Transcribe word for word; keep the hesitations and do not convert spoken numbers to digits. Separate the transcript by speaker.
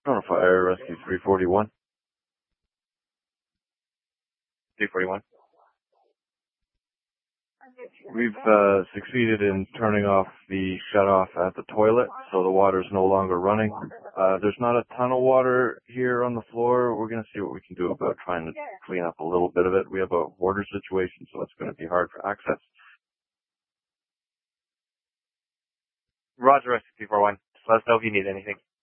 Speaker 1: On fire, rescue three forty-one.
Speaker 2: three forty-one.
Speaker 1: We've uh, succeeded in turning off the shutoff at the toilet, so the water's no longer running. Uh, there's not a ton of water here on the floor. We're going to see what we can do about trying to clean up a little bit of it. We have a hoarder situation, so it's going to be hard for access.
Speaker 2: Roger, rescue three forty-one. Let us know if you need anything.